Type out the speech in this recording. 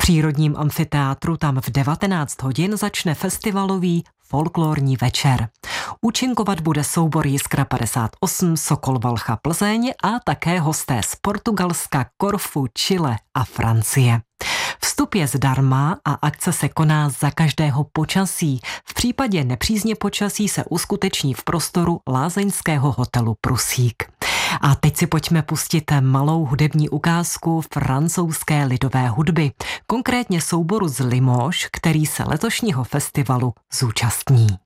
přírodním amfiteátru tam v 19 hodin začne festivalový folklorní večer. Účinkovat bude soubor Jiskra 58, Sokol Valcha Plzeň a také hosté z Portugalska, Korfu, Chile a Francie. Vstup je zdarma a akce se koná za každého počasí. V případě nepřízně počasí se uskuteční v prostoru lázeňského hotelu Prusík. A teď si pojďme pustit malou hudební ukázku francouzské lidové hudby, konkrétně souboru z Limoges, který se letošního festivalu zúčastní.